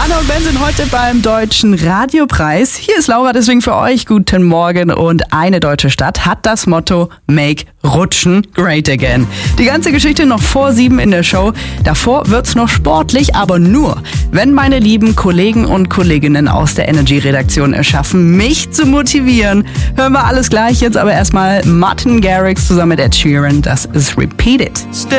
Anna und Ben sind heute beim Deutschen Radiopreis. Hier ist Laura, deswegen für euch guten Morgen. Und eine deutsche Stadt hat das Motto Make Rutschen Great Again. Die ganze Geschichte noch vor 7 in der Show. Davor wird's noch sportlich, aber nur, wenn meine lieben Kollegen und Kolleginnen aus der Energy-Redaktion es schaffen, mich zu motivieren. Hören wir alles gleich, jetzt aber erstmal Martin Garrix zusammen mit Ed Sheeran. Das ist Repeat It.